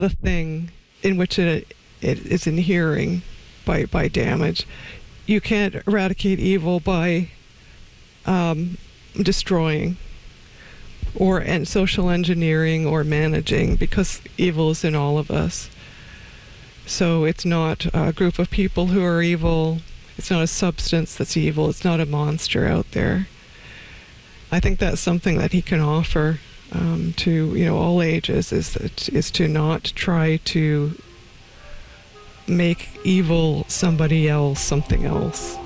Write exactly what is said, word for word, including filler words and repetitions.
the thing in which it, it is inhering by, by damage. You can't eradicate evil by um, destroying or and social engineering or managing, because evil is in all of us. So it's not a group of people who are evil. It's not a substance that's evil. It's not a monster out there. I think that's something that he can offer um, to, you know, all ages, is that is to not try to make evil somebody else something else.